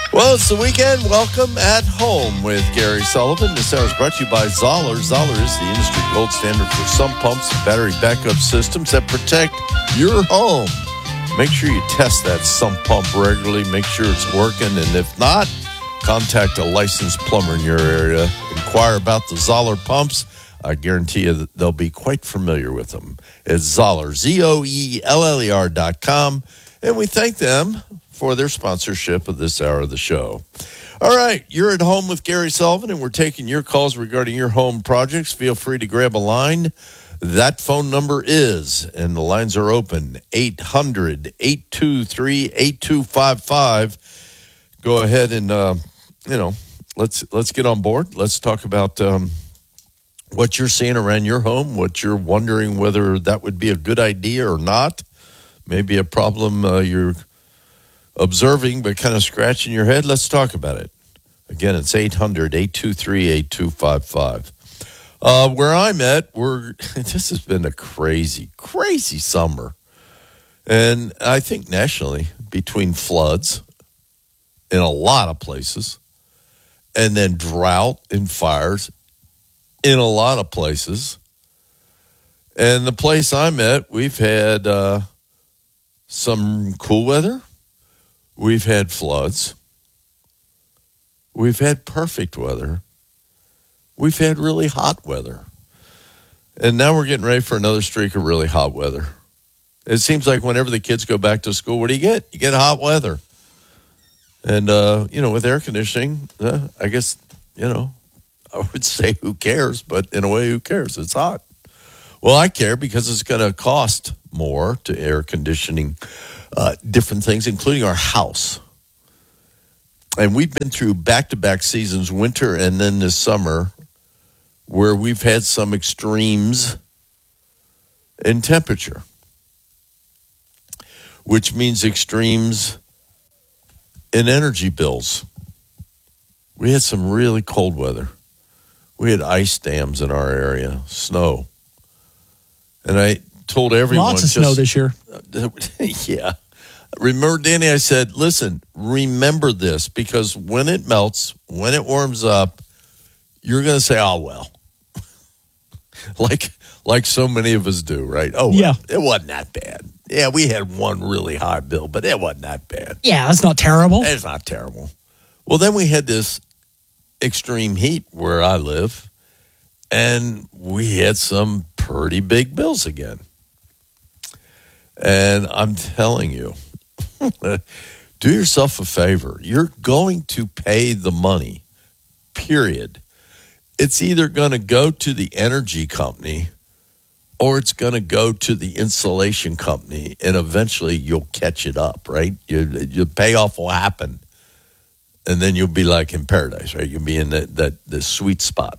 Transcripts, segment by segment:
Well, it's the weekend. Welcome at home with Gary Sullivan. This hour is brought to you by Zoller. Zoller is the industry gold standard for sump pumps and battery backup systems that protect your home. Make sure you test that sump pump regularly. Make sure it's working. And if not, contact a licensed plumber in your area. Inquire about the Zoller pumps. I guarantee you that they'll be quite familiar with them. It's Zoller, ZOELLER.com. And we thank them for their sponsorship of this hour of the show. All right, you're at home with Gary Sullivan, and we're taking your calls regarding your home projects. Feel free to grab a line. That phone number is, and the lines are open, 800-823-8255. Go ahead and, let's get on board. Let's talk about what you're seeing around your home, what you're wondering whether that would be a good idea or not. Maybe a problem you're observing but kind of scratching your head. Let's talk about it. Again, it's 800-823-8255. Where I'm at, this has been a crazy, crazy summer. And I think nationally, between floods in a lot of places and then drought and fires in a lot of places. And the place I'm at, we've had some cool weather. We've had floods. We've had perfect weather. We've had really hot weather. And now we're getting ready for another streak of really hot weather. It seems like whenever the kids go back to school, what do you get? You get hot weather. And, with air conditioning, I guess, I would say who cares, but in a way, who cares? It's hot. Well, I care because it's going to cost more to air conditioning different things, including our house. And we've been through back-to-back seasons, winter and then this summer, where we've had some extremes in temperature, which means extremes in energy bills. We had some really cold weather. We had ice dams in our area, snow. And I told everyone. Lots of snow this year. Yeah. Remember, Danny, I said, listen, remember this, because when it melts, when it warms up, you're going to say, oh, well. like so many of us do, right? Oh, well, yeah. It wasn't that bad. Yeah, we had one really high bill, but it wasn't that bad. Yeah, that's not terrible. It's not terrible. Well, then we had this extreme heat where I live, and we had some pretty big bills again. And I'm telling you, do yourself a favor. You're going to pay the money, period. It's either going to go to the energy company or it's going to go to the insulation company, and eventually you'll catch it up, right? Your payoff will happen, and then you'll be like in paradise, right? You'll be in the sweet spot.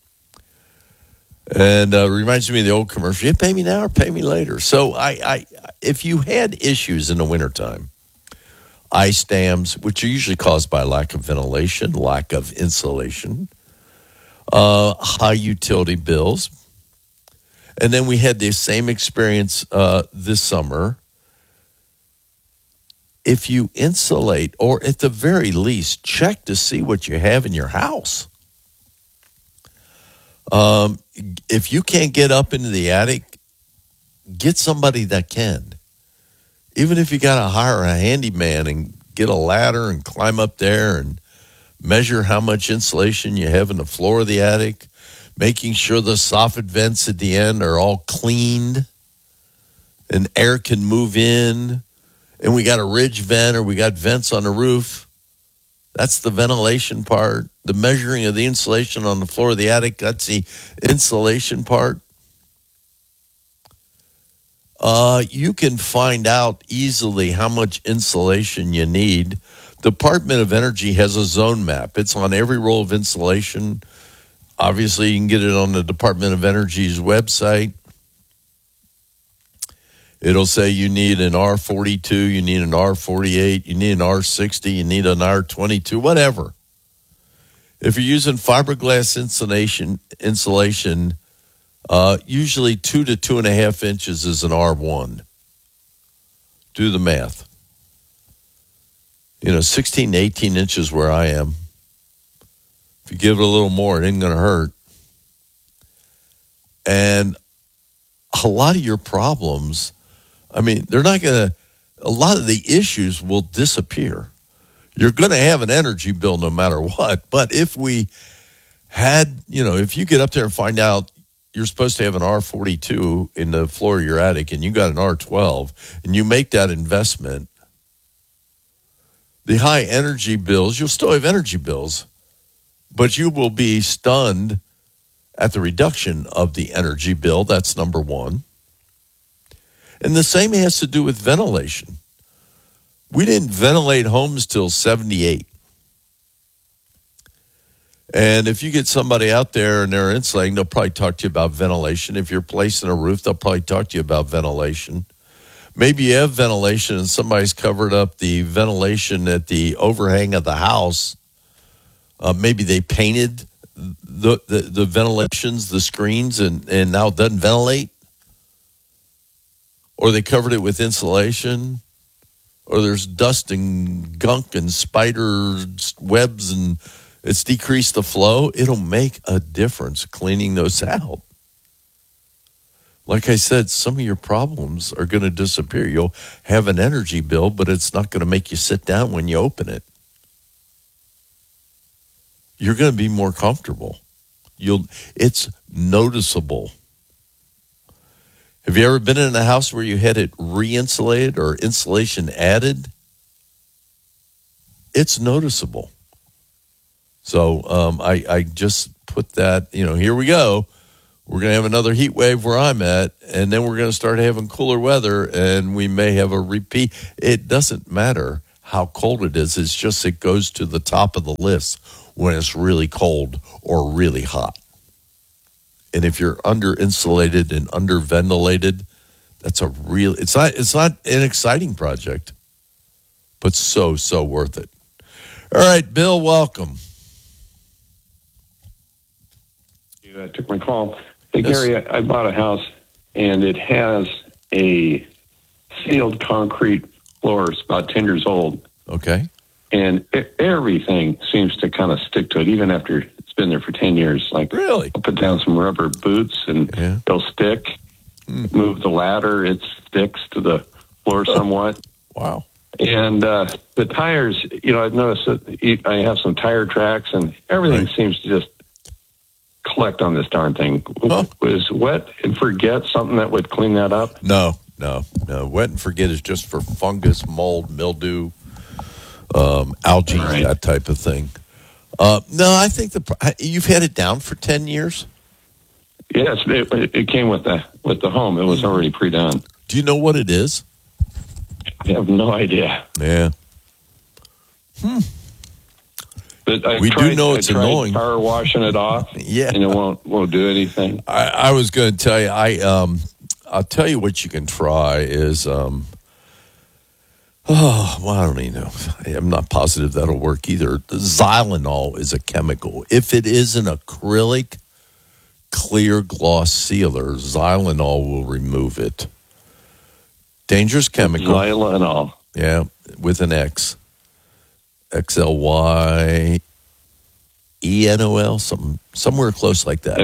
And reminds me of the old commercial, you pay me now or pay me later. So if you had issues in the wintertime, ice dams, which are usually caused by lack of ventilation, lack of insulation, high utility bills, and then we had the same experience this summer. If you insulate, or at the very least, check to see what you have in your house. If you can't get up into the attic, get somebody that can. Even if you got to hire a handyman and get a ladder and climb up there and measure how much insulation you have in the floor of the attic, making sure the soffit vents at the end are all cleaned and air can move in, and we got a ridge vent or we got vents on the roof. That's the ventilation part. The measuring of the insulation on the floor of the attic, that's the insulation part. You can find out easily how much insulation you need. Department of Energy has a zone map. It's on every roll of insulation. Obviously, you can get it on the Department of Energy's website. It'll say you need an R42, you need an R48, you need an R60, you need an R22, whatever. If you're using fiberglass insulation, usually 2 to 2.5 inches is an R1. Do the math. 16 to 18 inches where I am. If you give it a little more, it ain't going to hurt. And a lot of your problems, I mean, they're not going to, a lot of the issues will disappear. You're going to have an energy bill no matter what. But if we had, if you get up there and find out you're supposed to have an R42 in the floor of your attic and you got an R12 and you make that investment, the high energy bills, you'll still have energy bills, but you will be stunned at the reduction of the energy bill. That's number one. And the same has to do with ventilation. We didn't ventilate homes till 78. And if you get somebody out there and they're insulating, they'll probably talk to you about ventilation. If you're placing a roof, they'll probably talk to you about ventilation. Maybe you have ventilation and somebody's covered up the ventilation at the overhang of the house. Maybe they painted the ventilations, the screens, and now it doesn't ventilate. Or they covered it with insulation. Or there's dust and gunk and spider webs and it's decreased the flow. It'll make a difference cleaning those out. Like I said, some of your problems are going to disappear. You'll have an energy bill, but it's not going to make you sit down when you open it. You're going to be more comfortable. It's noticeable. Have you ever been in a house where you had it re-insulated or insulation added? It's noticeable. So I just put that, here we go. We're going to have another heat wave where I'm at, and then we're going to start having cooler weather, and we may have a repeat. It doesn't matter how cold it is. It's just it goes to the top of the list when it's really cold or really hot. And if you're under-insulated and under-ventilated, that's it's not an exciting project, but so worth it. All right, Bill, welcome. I took my call. Hey, yes. Gary, I bought a house, and it has a sealed concrete floor. It's about 10 years old. Okay. And everything seems to kind of stick to it, even after it's been there for 10 years. Like, really? I'll put down some rubber boots, and they'll stick. Move the ladder, it sticks to the floor somewhat. Wow. And the tires, I've noticed that I have some tire tracks, and everything seems to just collect on this darn thing. Huh? Was wet and forget something that would clean that up? No. Wet and forget is just for fungus, mold, mildew, algae, that type of thing. No, I think you've had it down for 10 years? Yes, it came with the home. It was already pre-done. Do you know what it is? I have no idea. Yeah. But we do know it's annoying. Power washing it off. Yeah, and it won't do anything. I was going to tell you. I'll tell you what you can try is. I don't even know. I'm not positive that'll work either. Xylitol is a chemical. If it is an acrylic clear gloss sealer, Xylitol will remove it. Dangerous chemical. Xylitol. Yeah, with an X. XLYENOL, somewhere close like that.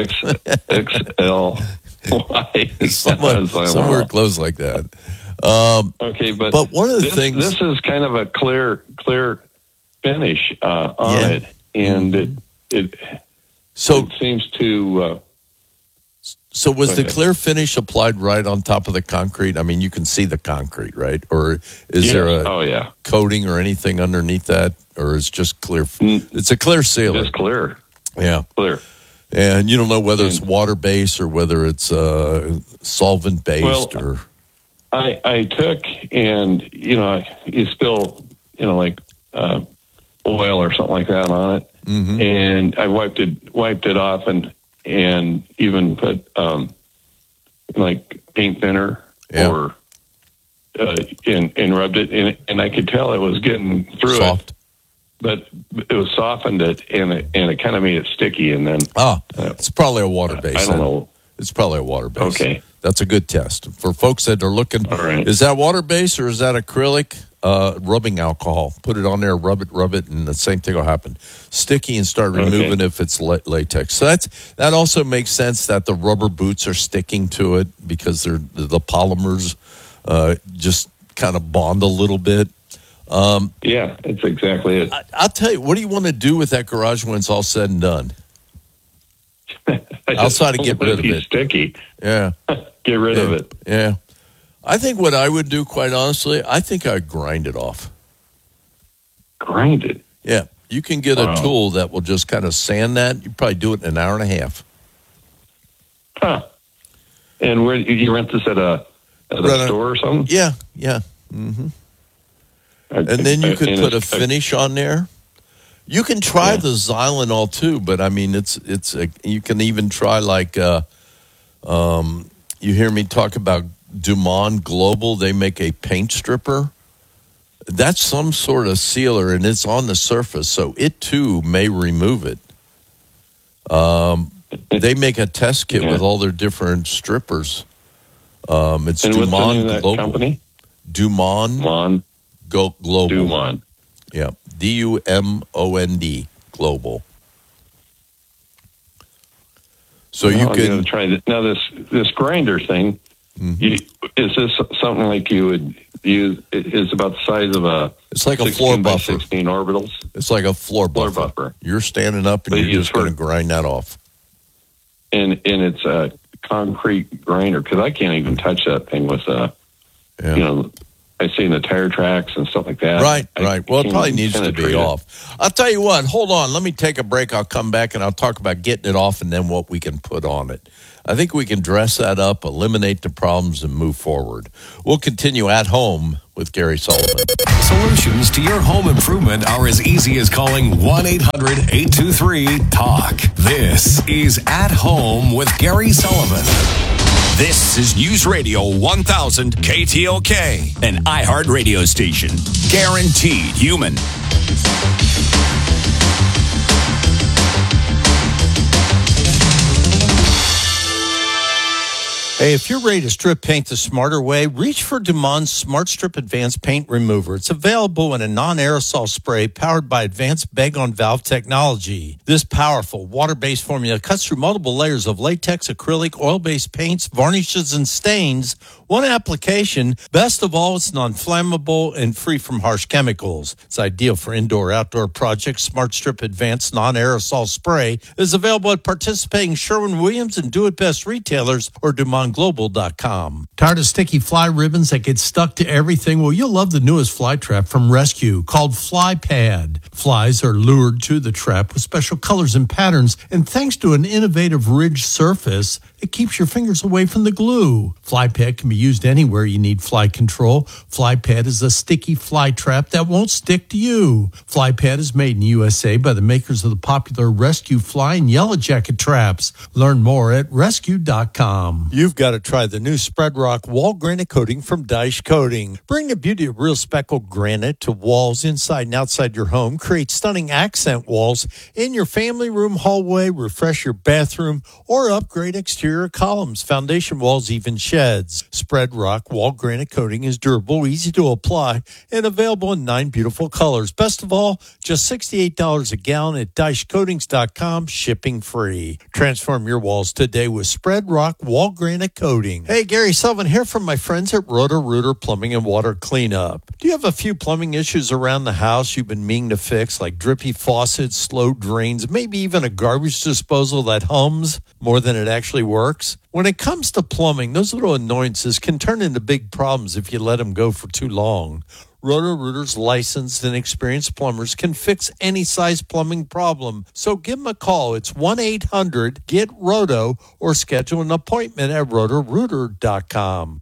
XLY. somewhere close like that. Okay, but one of the things, this is kind of a clear finish on it, and it seems to. So was the clear finish applied right on top of the concrete? I mean, you can see the concrete, right? Or is there a coating or anything underneath that? Or is just clear? It's a clear sealer. It's clear. Yeah. Clear. And you don't know whether it's water-based or whether it's solvent-based or... I took and, you spill, like oil or something like that on it. Mm-hmm. And I wiped it off and even put like paint thinner or and rubbed it in, and I could tell it was getting through soft. But it was softened it and it kind of made it sticky, and then it's probably a water base. I don't know. It's probably a water base. Okay, that's a good test for folks that are looking. All right. Is that water base or is that acrylic? rubbing alcohol. Put it on there, rub it, and the same thing will happen. Sticky, and start removing if it's latex. So that also makes sense that the rubber boots are sticking to it because the polymers just kind of bond a little bit. Yeah, that's exactly it. I'll tell you, what do you want to do with that garage when it's all said and done? Outside of get rid of it. Sticky. Yeah. Get rid of it. Yeah. I think what I would do, quite honestly, I think I'd grind it off. Grind it? Yeah. You can get a tool that will just kind of sand that. You probably do it in an hour and a half. Huh. And where you rent this at a store or something? Yeah. Mm-hmm. And then you could put a finish on there. You can try the Xylenol too, but I mean, you can even try like you hear me talk about Dumont Global. They make a paint stripper. That's some sort of sealer, and it's on the surface, so it too may remove it. They make a test kit with all their different strippers. It's Dumont Global. Company? Dumont Global. Dumont. Yeah. DUMOND Global. So you can try this. Now this grinder thing. Mm-hmm. Is this something like you would use? It's about the size of a. It's like a floor buffer. 16 orbitals. It's like a floor buffer. You're standing up and you're just going to grind that off. And it's a concrete grinder because I can't even touch that thing with I see in the tire tracks and stuff like that. Right. Well, it probably needs to be off. I'll tell you what. Hold on. Let me take a break. I'll come back and I'll talk about getting it off and then what we can put on it. I think we can dress that up, eliminate the problems, and move forward. We'll continue At Home with Gary Sullivan. Solutions to your home improvement are as easy as calling 1-800-823-TALK. This is At Home with Gary Sullivan. This is News Radio 1000 KTLK, an iHeart radio station. Guaranteed human. Hey, if you're ready to strip paint the smarter way, reach for Dumont's Smart Strip Advanced Paint Remover. It's available in a non-aerosol spray powered by advanced bag-on-valve technology. This powerful water-based formula cuts through multiple layers of latex, acrylic, oil-based paints, varnishes, and stains. One application. Best of all, it's non-flammable and free from harsh chemicals. It's ideal for indoor-outdoor projects. Smart Strip Advanced Non-Aerosol Spray is available at participating Sherwin-Williams and Do It Best retailers or DumontGlobal.com. Tired of sticky fly ribbons that get stuck to everything? Well, you'll love the newest fly trap from Rescue called Fly Pad. Flies are lured to the trap with special colors and patterns, and thanks to an innovative ridged surface, it keeps your fingers away from the glue. Fly Pad can be used anywhere you need fly control. Fly Pad is a sticky fly trap that won't stick to you. Fly Pad is made in USA by the makers of the popular Rescue Fly and Yellow Jacket traps. Learn more at rescue.com. You've got to try the new Spread Rock wall granite coating from Daesh Coating. Bring the beauty of real speckled granite to walls inside and outside your home. Create stunning accent walls in your family room, hallway, refresh your bathroom, or upgrade exterior columns, foundation walls, even sheds. Spread Rock wall granite coating is durable, easy to apply, and available in 9 beautiful colors. Best of all, just $68 a gallon at DaeshCoatings.com, shipping free. Transform your walls today with Spread Rock wall granite coating. Hey, Gary Sullivan here from my friends at Roto-Rooter Plumbing and Water Cleanup. Do you have a few plumbing issues around the house you've been meaning to fix, like drippy faucets, slow drains, maybe even a garbage disposal that hums more than it actually works? When it comes to plumbing, those little annoyances can turn into big problems if you let them go for too long. Roto-Rooter's licensed and experienced plumbers can fix any size plumbing problem. So give them a call. It's 1-800-GET-ROTO or schedule an appointment at rotorooter.com.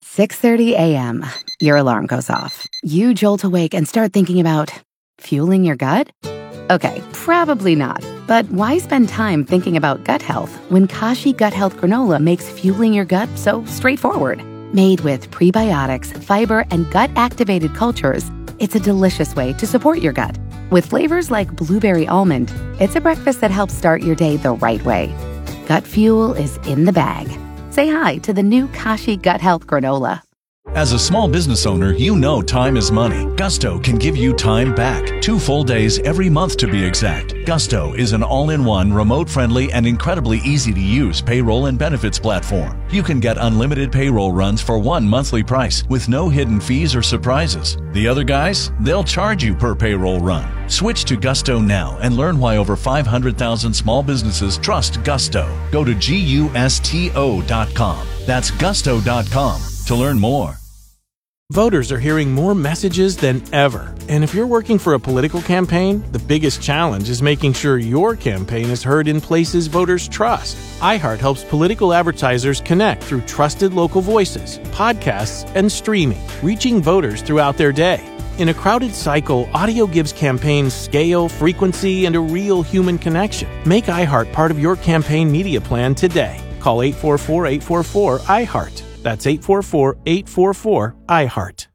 6:30 a.m. Your alarm goes off. You jolt awake and start thinking about fueling your gut? Okay, probably not. But why spend time thinking about gut health when Kashi Gut Health Granola makes fueling your gut so straightforward? Made with prebiotics, fiber, and gut-activated cultures, it's a delicious way to support your gut. With flavors like blueberry almond, it's a breakfast that helps start your day the right way. Gut fuel is in the bag. Say hi to the new Kashi Gut Health Granola. As a small business owner, you know time is money. Gusto can give you time back. 2 full days every month to be exact. Gusto is an all-in-one, remote-friendly, and incredibly easy-to-use payroll and benefits platform. You can get unlimited payroll runs for one monthly price with no hidden fees or surprises. The other guys, they'll charge you per payroll run. Switch to Gusto now and learn why over 500,000 small businesses trust Gusto. Go to GUSTO.com. That's gusto.com to learn more. Voters are hearing more messages than ever. And if you're working for a political campaign, the biggest challenge is making sure your campaign is heard in places voters trust. iHeart helps political advertisers connect through trusted local voices, podcasts, and streaming, reaching voters throughout their day. In a crowded cycle, audio gives campaigns scale, frequency, and a real human connection. Make iHeart part of your campaign media plan today. Call 844-844-iHeart. That's 844-844-iHeart.